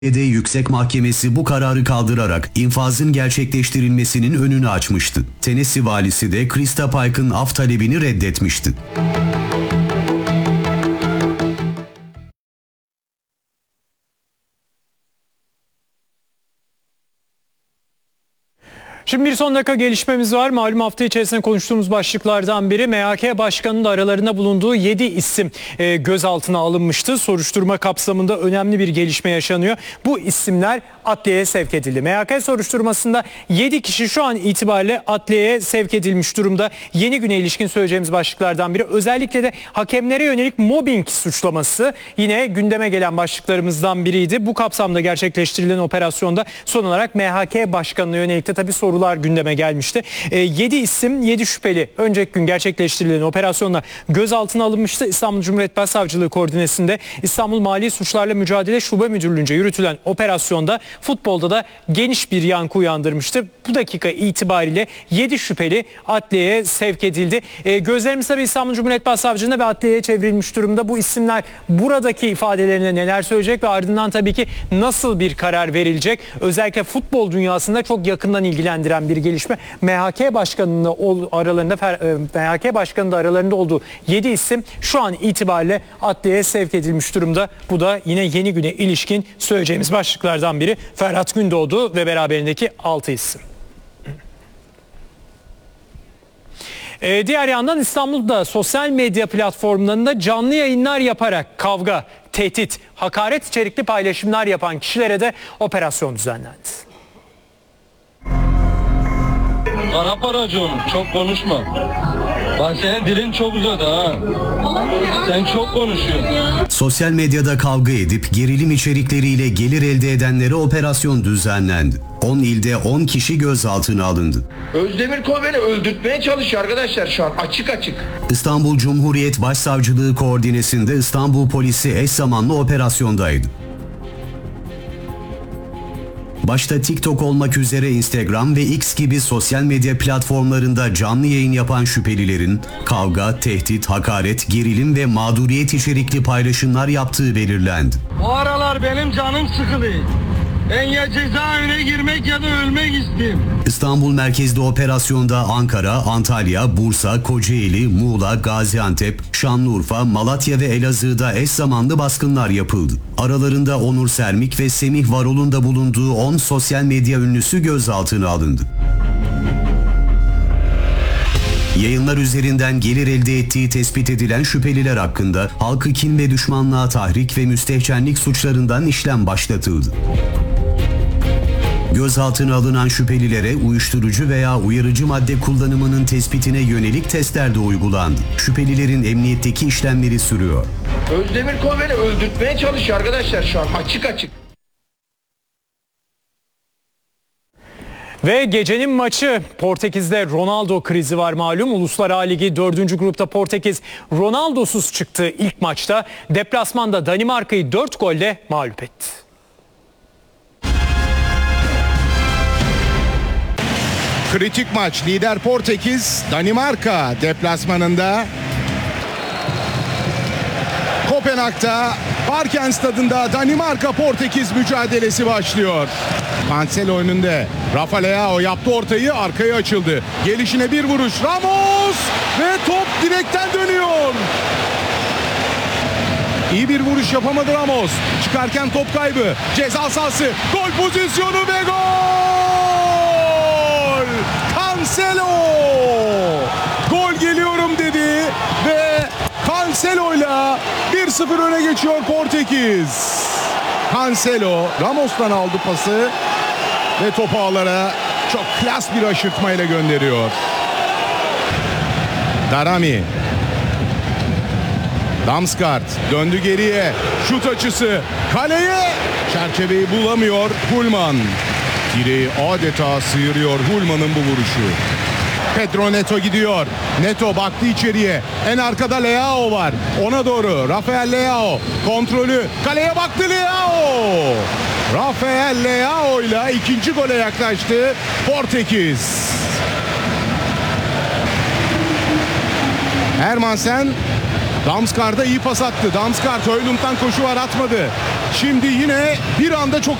Yüksek Mahkemesi bu kararı kaldırarak infazın gerçekleştirilmesinin önünü açmıştı. Tennessee valisi de Krista Pike'ın af talebini reddetmişti. Şimdi bir son dakika gelişmemiz var. Malum hafta içerisinde konuştuğumuz başlıklardan biri MHK Başkanı'nın da aralarında bulunduğu 7 isim gözaltına alınmıştı. Soruşturma kapsamında önemli bir gelişme yaşanıyor. Bu isimler adliyeye sevk edildi. MHK soruşturmasında 7 kişi şu an itibariyle adliyeye sevk edilmiş durumda. Yeni güne ilişkin söyleyeceğimiz başlıklardan biri. Özellikle de hakemlere yönelik mobbing suçlaması yine gündeme gelen başlıklarımızdan biriydi. Bu kapsamda gerçekleştirilen operasyonda son olarak MHK Başkanı'na yönelik de tabii sorular gündeme gelmişti. 7 isim, 7 şüpheli önceki gün gerçekleştirilen operasyonla gözaltına alınmıştı. İstanbul Cumhuriyet Başsavcılığı koordinesinde İstanbul Mali Suçlarla Mücadele Şube Müdürlüğü'nce yürütülen operasyonda futbolda da geniş bir yankı uyandırmıştı. Bu dakika itibariyle 7 şüpheli adliyeye sevk edildi. Gözlerimiz tabii İstanbul Cumhuriyet Başsavcılığı'na ve adliyeye çevrilmiş durumda. Bu isimler buradaki ifadelerine neler söyleyecek ve ardından tabii ki nasıl bir karar verilecek? Özellikle futbol dünyasında çok yakından ilgilendiren bir gelişme. MHK Başkanı'nın aralarında olduğu 7 isim şu an itibariyle adliyeye sevk edilmiş durumda. Bu da yine yeni güne ilişkin söyleyeceğimiz başlıklardan biri. Ferhat Gündoğdu ve beraberindeki 6 isim. Diğer yandan İstanbul'da sosyal medya platformlarında canlı yayınlar yaparak kavga, tehdit, hakaret içerikli paylaşımlar yapan kişilere de operasyon düzenlendi. Arap aracım, çok konuşma. Bak senin dilin çok uzadı ha. Sen çok konuşuyorsun. Sosyal medyada kavga edip gerilim içerikleriyle gelir elde edenlere operasyon düzenlendi. 10 ilde 10 kişi gözaltına alındı. Özdemir beni öldürtmeye çalışıyor arkadaşlar şu an açık. İstanbul Cumhuriyet Başsavcılığı koordinesinde İstanbul Polisi eş zamanlı operasyondaydı. Başta TikTok olmak üzere Instagram ve X gibi sosyal medya platformlarında canlı yayın yapan şüphelilerin kavga, tehdit, hakaret, gerilim ve mağduriyet içerikli paylaşımlar yaptığı belirlendi. Bu aralar benim canım sıkılıyor. Ben ya cezaevine girmek ya da ölmek istiyorum. İstanbul merkezli operasyonda Ankara, Antalya, Bursa, Kocaeli, Muğla, Gaziantep, Şanlıurfa, Malatya ve Elazığ'da eş zamanlı baskınlar yapıldı. Aralarında Onur Sermik ve Semih Varol'un da bulunduğu 10 sosyal medya ünlüsü gözaltına alındı. Yayınlar üzerinden gelir elde ettiği tespit edilen şüpheliler hakkında halkı kin ve düşmanlığa tahrik ve müstehcenlik suçlarından işlem başlatıldı. Gözaltına alınan şüphelilere uyuşturucu veya uyarıcı madde kullanımının tespitine yönelik testler de uygulandı. Şüphelilerin emniyetteki işlemleri sürüyor. Özdemir beni öldürtmeye çalışıyor arkadaşlar şu an açık. Ve gecenin maçı, Portekiz'de Ronaldo krizi var malum. Uluslar A Ligi 4. grupta Portekiz Ronaldo'suz çıktığı ilk maçta deplasmanda Danimarka'yı 4 golle mağlup etti. Kritik maç, lider Portekiz Danimarka deplasmanında Kopenhag'da Parken Stadı'nda Danimarka-Portekiz mücadelesi başlıyor. Cancelo önünde. Rafa Leao yaptı ortayı, arkaya açıldı. Gelişine bir vuruş. Ramos ve top direkten dönüyor. İyi bir vuruş yapamadı Ramos. Çıkarken top kaybı. Ceza sahası. Gol pozisyonu ve gol! Cancelo! Gol geliyorum dedi ve Cancelo'yla 1-0 öne geçiyor Portekiz. Cancelo Ramos'tan aldı pası ve topu ağlara çok klas bir aşırtmayla gönderiyor. Darami. Damsgaard döndü geriye. Şut açısı kaleye. Çerçeveyi bulamıyor Hulman. Direği adeta sıyırıyor Hulman'ın bu vuruşu. Pedro Neto gidiyor. Neto baktı içeriye. En arkada Leao var. Ona doğru Rafael Leao. Kontrolü. Kaleye baktı Leao. Rafael Leao ile ikinci gole yaklaştı Portekiz. Hermansen Damsgaard'a iyi pas attı. Damsgaard Højlund'dan koşu var, atmadı. Şimdi yine bir anda çok